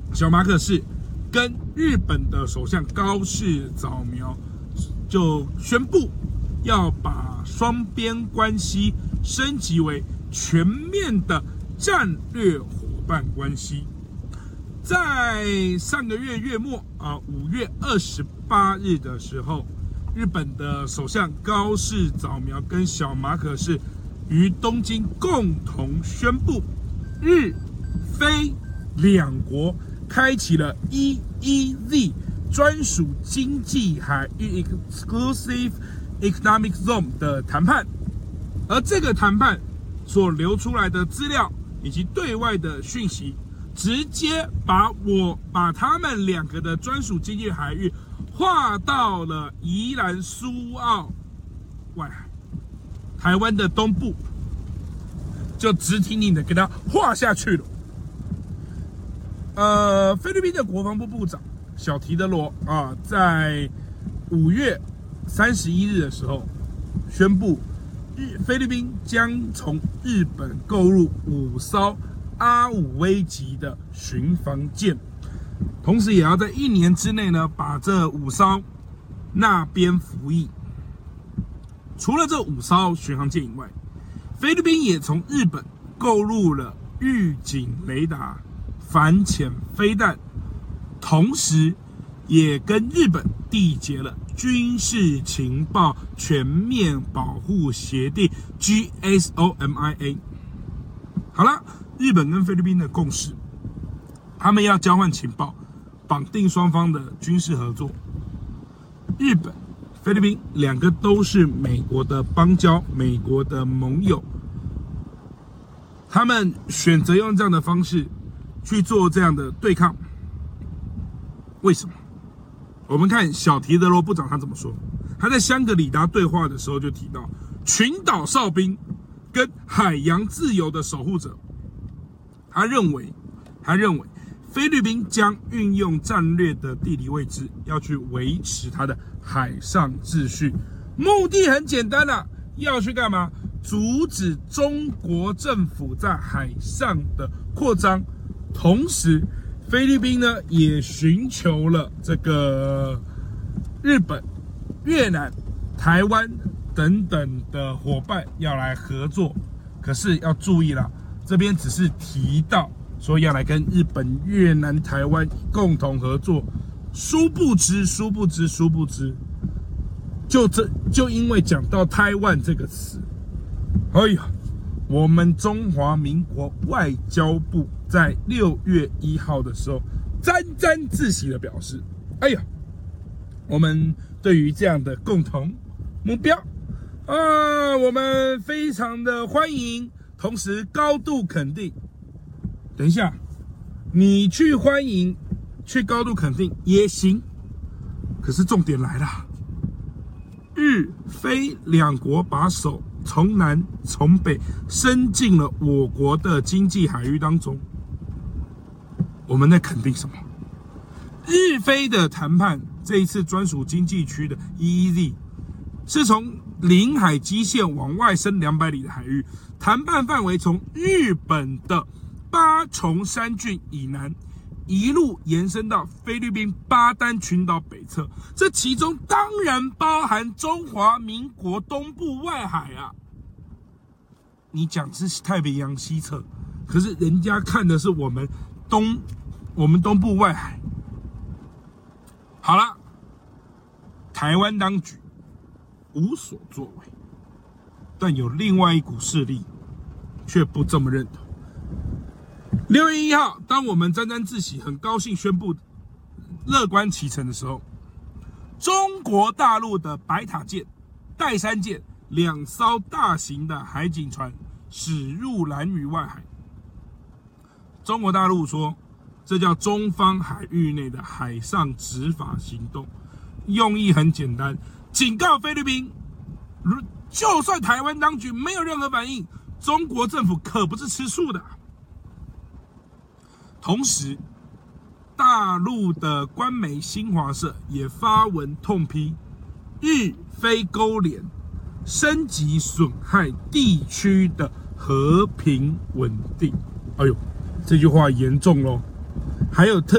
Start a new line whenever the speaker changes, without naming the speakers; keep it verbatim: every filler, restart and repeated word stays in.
小马可仕跟日本的首相高市早苗就宣布要把双边关系升级为全面的战略伙伴关系。在上个月月末啊，五月二十八日的时候，日本的首相高市早苗跟小马可仕于东京共同宣布，日菲两国开启了 E E Z 专属经济海域 Exclusive Economic Zone 的谈判，而这个谈判所流出来的资料以及对外的讯息，直接把我把他们两个的专属经济海域划到了宜兰苏澳外海，台湾的东部，就直挺挺的给它划下去了。呃，菲律宾的国防部部长小提德罗啊，在五月三十一日的时候宣布，日菲律宾将从日本购入五艘阿五 V 级的巡防舰，同时也要在一年之内呢把这五艘纳编服役。除了这五艘巡航舰以外，菲律宾也从日本购入了预警雷达、反潜飞弹，同时也跟日本缔结了军事情报全面保护协定 G S O M I A。 好了，日本跟菲律宾的共识，他们要交换情报，绑定双方的军事合作。日本、菲律宾两个都是美国的邦交、美国的盟友，他们选择用这样的方式去做这样的对抗，为什么？我们看小提德罗部长他怎么说。他在香格里拉对话的时候就提到，群岛哨兵跟海洋自由的守护者，他认为，他认为菲律宾将运用战略的地理位置，要去维持它的海上秩序，目的很简单啦、啊，要去干嘛？阻止中国政府在海上的扩张。同时，菲律宾呢也寻求了这个日本、越南、台湾等等的伙伴要来合作，可是要注意啦，这边只是提到说要来跟日本、越南、台湾共同合作，殊不知，殊不知，殊不知，就这就因为讲到台湾这个词，哎呀，我们中华民国外交部在六月一号的时候沾沾自喜的表示，哎呀，我们对于这样的共同目标啊，我们非常的欢迎，同时高度肯定。等一下，你去欢迎、去高度肯定也行，可是重点来了，日菲两国把手从南从北伸进了我国的经济海域当中，我们在肯定什么？日菲的谈判，这一次专属经济区的 E E Z 是从领海基线往外伸两百里的海域，谈判范围从日本的八重山郡以南一路延伸到菲律宾巴丹群岛北侧，这其中当然包含中华民国东部外海啊。你讲是太平洋西侧，可是人家看的是我们东我们东部外海。好了，台湾当局无所作为，但有另外一股势力却不这么认同。六月一号，当我们沾沾自喜、很高兴宣布乐观其成的时候，中国大陆的白塔舰、岱山舰两艘大型的海警船驶入兰屿外海。中国大陆说，这叫中方海域内的海上执法行动，用意很简单，警告菲律宾，就算台湾当局没有任何反应，中国政府可不是吃素的。同时，大陆的官媒新华社也发文痛批日菲勾连升级损害地区的和平稳定。哎呦，这句话严重咯，还有特